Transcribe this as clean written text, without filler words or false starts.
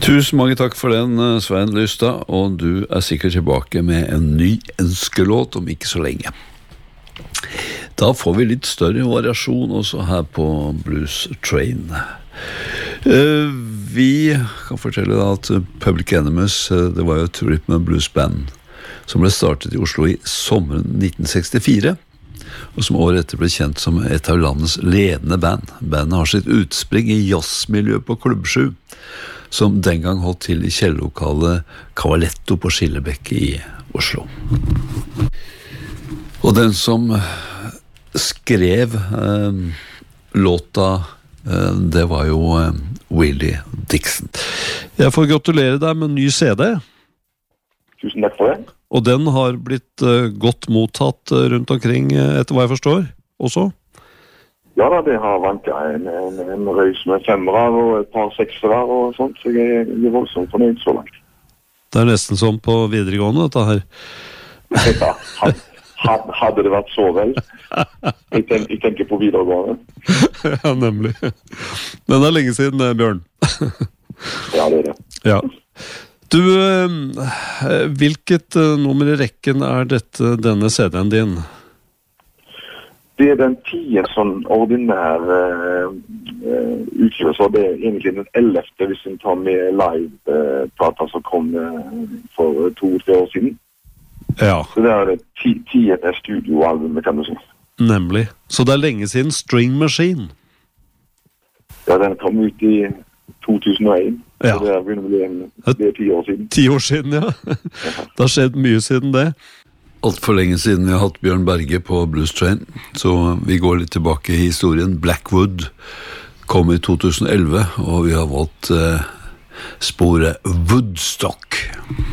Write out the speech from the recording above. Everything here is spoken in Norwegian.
Tusen mange takk for den, Svein Lystad, og du sikkert tilbake med en ny ønskelåt om ikke så lenge. Da får vi litt større variasjon også her på Blues Train. Vi kan fortelle at Public Enemies, det var jo et rhythm and blues band som ble startet i Oslo i sommeren 1964, og som året etter ble kjent som et av landets ledende band. Bandet har sitt utspring i jazzmiljøet på Klubb 7, som den gang holdt til i kjellerlokalet Cavaletto på Skillebekk i Oslo. Og den som skrev låta, det var jo Willie Dixon. Jeg får gratulere deg med en ny CD. Tusen takk for det. Og den har blitt godt mottatt rundt omkring, etter hva jeg forstår, også? Ja da, det har vanket en røys med 5'er og et par 6'er og sånt, så jeg er voldsomt fornøyd så langt. Det er nesten som på videregående, dette her. Ja, hadde det vært så vel. Jeg tenker på videregående. Ja, nemlig. Men det er lenge siden, Bjørn. Ja, det er det. Ja. Du, hvilket nummer i rekken er denne CD-en din? Det er den 10 sånn ordinær utgivelse, og det er egentlig den 11. hvis en tar med live-plata som kom for 2-3 år siden. Ja. Så det er det 10. studioalbumet, kan du si. Nemlig. Så det er lenge siden String Machine? Ja, den kom ut i 2001. Ja. Så det er 10 år siden. 10 år siden, ja. Det har skjedd mye siden det. Alt for lenge siden vi har hatt Bjørn Berge på Blues Train, så vi går litt tilbake i historien. Blackwood kom i 2011, og vi har valgt sporet Woodstock.